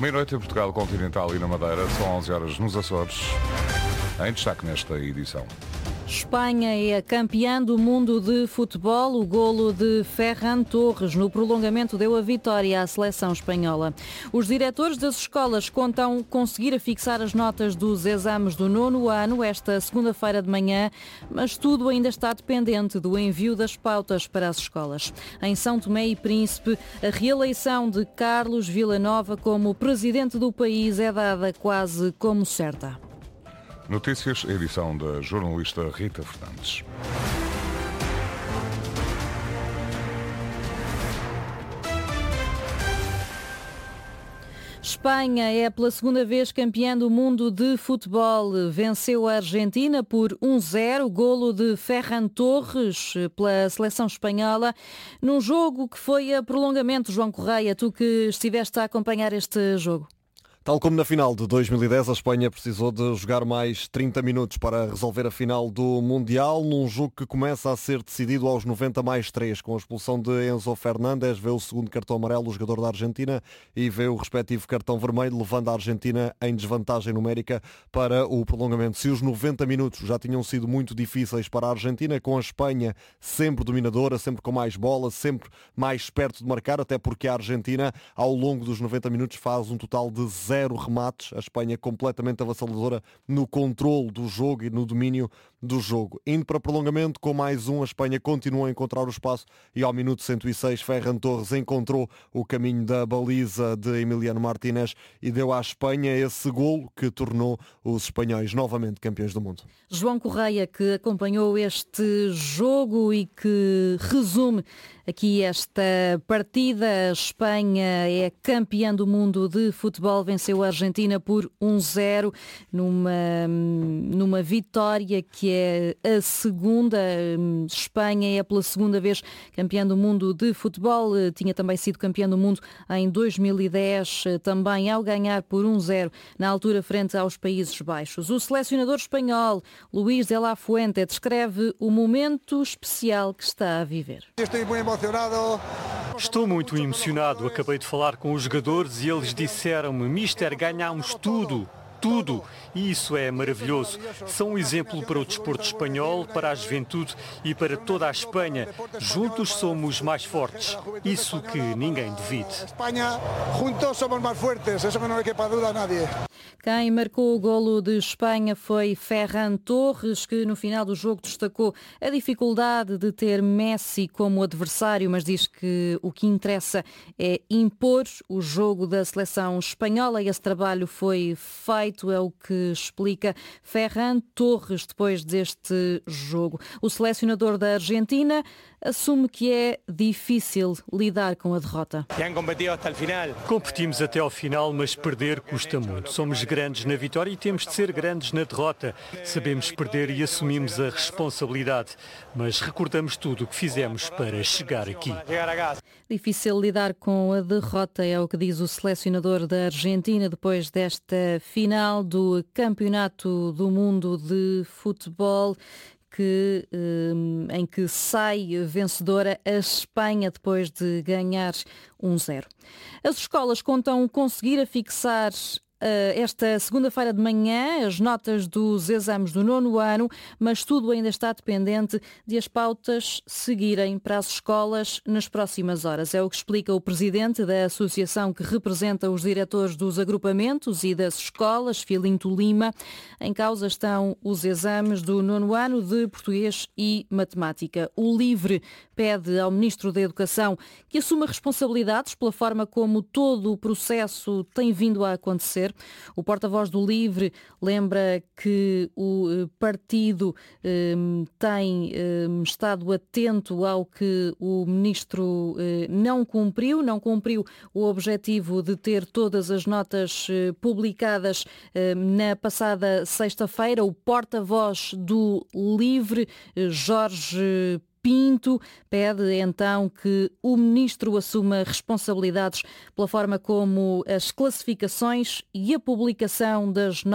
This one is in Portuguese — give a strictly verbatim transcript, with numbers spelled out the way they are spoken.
Meia-noite em Portugal Continental e na Madeira, são onze horas nos Açores. Em destaque nesta edição. Espanha é campeã do mundo de futebol. O golo de Ferran Torres no prolongamento deu a vitória à seleção espanhola. Os diretores das escolas contam conseguir fixar as notas dos exames do nono ano esta segunda-feira de manhã, mas tudo ainda está dependente do envio das pautas para as escolas. Em São Tomé e Príncipe, a reeleição de Carlos Villanova como presidente do país é dada quase como certa. Notícias, edição da jornalista Rita Fernandes. Espanha é pela segunda vez campeã do mundo de futebol. Venceu a Argentina por um zero, golo de Ferran Torres pela seleção espanhola, num jogo que foi a prolongamento. João Correia, tu que estiveste a acompanhar este jogo. Tal como na final de dois mil e dez, a Espanha precisou de jogar mais trinta minutos para resolver a final do Mundial, num jogo que começa a ser decidido aos noventa mais três, com a expulsão de Enzo Fernández, vê o segundo cartão amarelo o jogador da Argentina e vê o respectivo cartão vermelho, levando a Argentina em desvantagem numérica para o prolongamento. Se os noventa minutos já tinham sido muito difíceis para a Argentina, com a Espanha sempre dominadora, sempre com mais bola, sempre mais perto de marcar, até porque a Argentina, ao longo dos noventa minutos, faz um total de zero remates. A Espanha completamente avassaladora no controle do jogo e no domínio do jogo. Indo para prolongamento com mais um, a Espanha continua a encontrar o espaço e ao minuto cento e seis Ferran Torres encontrou o caminho da baliza de Emiliano Martínez e deu à Espanha esse golo que tornou os espanhóis novamente campeões do mundo. João Correia, que acompanhou este jogo e que resume aqui esta partida. A Espanha é campeã do mundo de futebol, venceu a Argentina por um zero numa, numa vitória que é a segunda. Espanha é pela segunda vez campeã do mundo de futebol, tinha também sido campeã do mundo em dois mil e dez, também ao ganhar por um zero na altura frente aos Países Baixos. O selecionador espanhol Luís de la Fuente descreve o momento especial que está a viver. Estou muito emocionado. Acabei de falar com os jogadores e eles disseram-me: Mister, ganhámos tudo. Tudo. E isso é maravilhoso. São um exemplo para o desporto espanhol, para a juventude e para toda a Espanha. Juntos somos mais fortes. Isso que ninguém duvide. Espanha, juntos somos mais fortes. Isso não quepa dúvida a nadie. Quem marcou o golo de Espanha foi Ferran Torres, que no final do jogo destacou a dificuldade de ter Messi como adversário, mas diz que o que interessa é impor o jogo da seleção espanhola e esse trabalho foi feito, é o que explica Ferran Torres depois deste jogo. O selecionador da Argentina assume que é difícil lidar com a derrota. Competimos até ao final, mas perder custa muito. Somos grandes na vitória e temos de ser grandes na derrota. Sabemos perder e assumimos a responsabilidade, mas recordamos tudo o que fizemos para chegar aqui. Difícil lidar com a derrota, é o que diz o selecionador da Argentina depois desta final do Campeonato do Mundo de Futebol, Que, em que sai vencedora a Espanha depois de ganhar um zero. As escolas contam conseguir afixar esta segunda-feira de manhã as notas dos exames do nono ano, mas tudo ainda está dependente de as pautas seguirem para as escolas nas próximas horas. É o que explica o presidente da associação que representa os diretores dos agrupamentos e das escolas, Filinto Lima. Em causa estão os exames do nono ano de português e matemática. O LIVRE pede ao Ministro da Educação que assuma responsabilidades pela forma como todo o processo tem vindo a acontecer. O porta-voz do LIVRE lembra que o partido eh, tem eh, estado atento ao que o Ministro eh, não cumpriu, não cumpriu o objetivo de ter todas as notas eh, publicadas eh, na passada sexta-feira. O porta-voz do LIVRE, eh, Jorge Pinto, pede então que o Ministro assuma responsabilidades pela forma como as classificações e a publicação das